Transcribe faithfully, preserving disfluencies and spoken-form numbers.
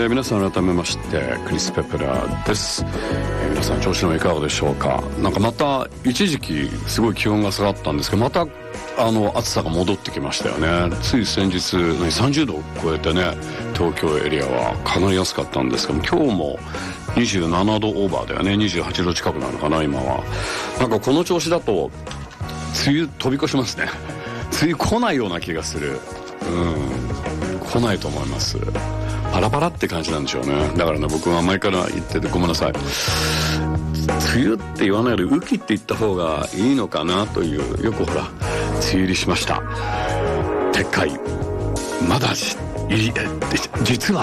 えー、皆さん改めましてクリス・ペプラーです、えー、皆さん調子のいかがでしょうか。なんかまた一時期すごい気温が下がったんですけど、またあの暑さが戻ってきましたよね。つい先日さんじゅうどを超えてね、東京エリアはかなり安かったんですけど、今日もにじゅうななどオーバーだよね。にじゅうはちど近くなのかな今は。なんかこの調子だと梅雨飛び越しますね。梅雨来ないような気がする。うん来ないと思います。パラパラって感じなんでしょうね。だからね、僕は前から言っててごめんなさい、梅雨って言わないで雨季って言った方がいいのかなという、よくほら梅雨入りしました、撤回まだし実は